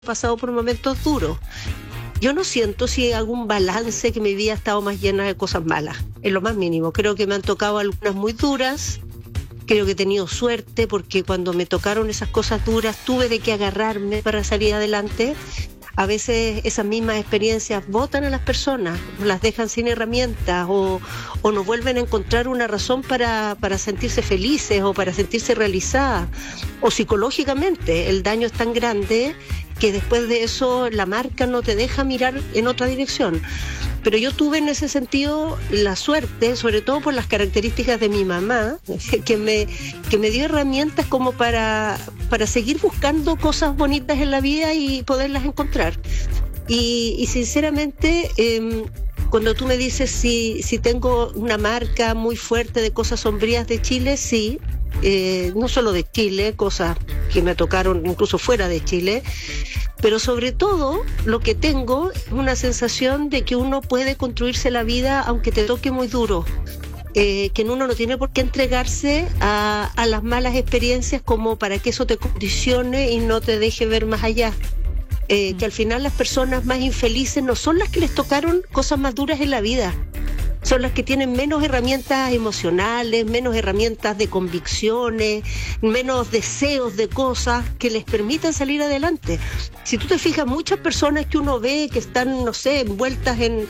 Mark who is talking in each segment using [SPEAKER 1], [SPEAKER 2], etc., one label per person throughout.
[SPEAKER 1] pasado por momentos duros. Yo no siento si algún balance que mi vida ha estado más llena de cosas malas, en lo más mínimo. Creo que me han tocado algunas muy duras, creo que he tenido suerte porque cuando me tocaron esas cosas duras tuve de qué agarrarme para salir adelante. A veces esas mismas experiencias botan a las personas, las dejan sin herramientas o no vuelven a encontrar una razón para sentirse felices o para sentirse realizadas. O psicológicamente el daño es tan grande que después de eso la marca no te deja mirar en otra dirección. Pero yo tuve en ese sentido la suerte, sobre todo por las características de mi mamá, que me dio herramientas como para seguir buscando cosas bonitas en la vida y poderlas encontrar. Y sinceramente, cuando tú me dices si tengo una marca muy fuerte de cosas sombrías de Chile, sí. No solo de Chile, cosas que me tocaron incluso fuera de Chile, pero sobre todo lo que tengo es una sensación de que uno puede construirse la vida aunque te toque muy duro, que uno no tiene por qué entregarse a las malas experiencias como para que eso te condicione y no te deje ver más allá. Que al final las personas más infelices no son las que les tocaron cosas más duras en la vida, son las que tienen menos herramientas emocionales, menos herramientas de convicciones, menos deseos de cosas que les permitan salir adelante. Si tú te fijas, muchas personas que uno ve que están, no sé, envueltas en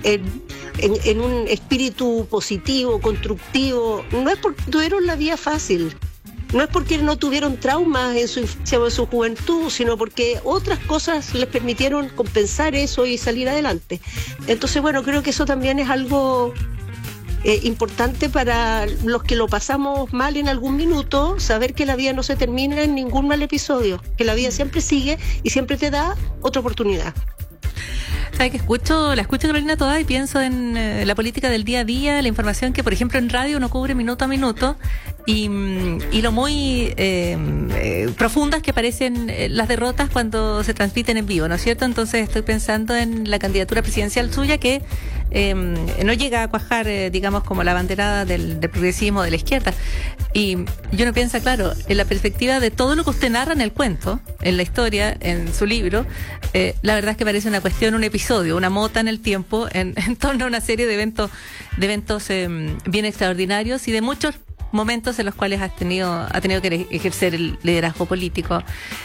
[SPEAKER 1] un espíritu positivo, constructivo, no es porque tuvieron la vida fácil. No es porque no tuvieron traumas en su infancia o en su juventud, sino porque otras cosas les permitieron compensar eso y salir adelante. Entonces, bueno, creo que eso también es algo importante para los que lo pasamos mal en algún minuto, saber que la vida no se termina en ningún mal episodio, que la vida siempre sigue y siempre te da otra oportunidad.
[SPEAKER 2] ¿Sabes que la escucho Carolina Toá y pienso en la política del día a día, la información que, por ejemplo, en radio uno cubre minuto a minuto y lo muy profundas que parecen las derrotas cuando se transmiten en vivo, ¿no es cierto? Entonces estoy pensando en la candidatura presidencial suya que no llega a cuajar, digamos, como la banderada del progresismo de la izquierda. Y yo no pienso, claro, en la perspectiva de todo lo que usted narra en el cuento, en la historia, en su libro, la verdad es que parece una cuestión, un episodio, una mota en el tiempo, en torno a una serie de eventos bien extraordinarios y de muchos momentos en los cuales ha tenido que ejercer el liderazgo político,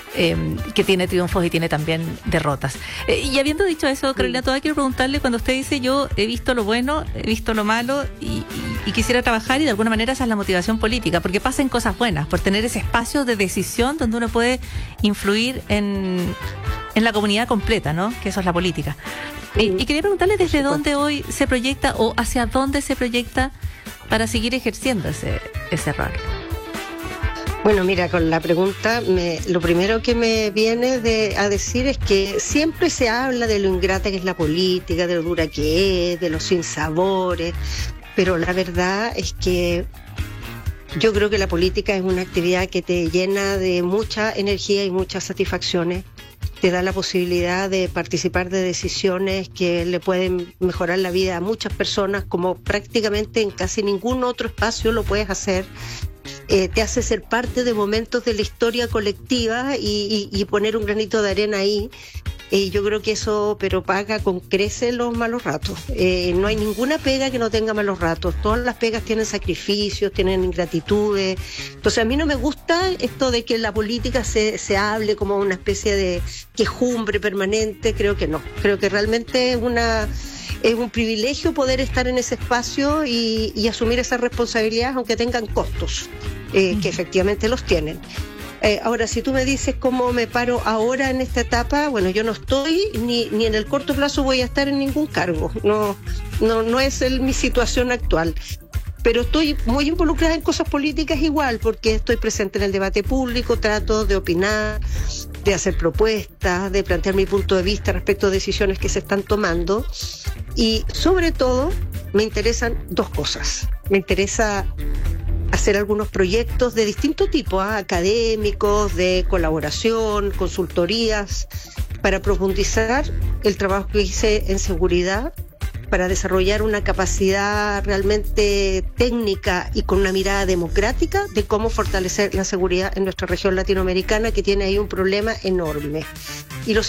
[SPEAKER 2] que tiene triunfos y tiene también derrotas. Y habiendo dicho eso, Carolina Toá, quiero preguntarle, cuando usted dice yo he visto lo bueno, he visto lo malo y quisiera trabajar, y de alguna manera esa es la motivación política, porque pasen cosas buenas, por tener ese espacio de decisión donde uno puede influir en la comunidad completa, ¿no? Que eso es la política. Y quería preguntarle desde dónde hoy se proyecta o hacia dónde se proyecta para seguir ejerciendo ese rol.
[SPEAKER 1] Bueno, mira, con la pregunta, lo primero que me viene a decir es que siempre se habla de lo ingrata que es la política, de lo dura que es, de los sinsabores, pero la verdad es que yo creo que la política es una actividad que te llena de mucha energía y muchas satisfacciones. Te da la posibilidad de participar de decisiones que le pueden mejorar la vida a muchas personas, como prácticamente en casi ningún otro espacio lo puedes hacer. Te hace ser parte de momentos de la historia colectiva y poner un granito de arena ahí. Yo creo que eso, pero paga con creces los malos ratos. No hay ninguna pega que no tenga malos ratos. Todas las pegas tienen sacrificios, tienen ingratitudes. Entonces a mí no me gusta esto de que la política se hable como una especie de quejumbre permanente. Creo que no. Creo que realmente es un privilegio poder estar en ese espacio y asumir esas responsabilidades, aunque tengan costos, que efectivamente los tienen. Ahora, si tú me dices cómo me paro ahora en esta etapa, bueno, yo no estoy ni en el corto plazo voy a estar en ningún cargo. No es mi situación actual. Pero estoy muy involucrada en cosas políticas igual, porque estoy presente en el debate público, trato de opinar, de hacer propuestas, de plantear mi punto de vista respecto a decisiones que se están tomando. Y sobre todo, me interesan dos cosas. Me interesa hacer algunos proyectos de distinto tipo, académicos, de colaboración, consultorías, para profundizar el trabajo que hice en seguridad, para desarrollar una capacidad realmente técnica y con una mirada democrática de cómo fortalecer la seguridad en nuestra región latinoamericana, que tiene ahí un problema enorme. Y lo